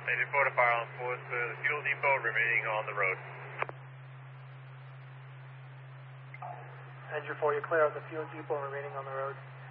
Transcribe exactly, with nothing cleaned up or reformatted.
Engine four to fire on four, so the fuel depot remaining on the road. Engine four, you're clear of the fuel depot remaining on the road.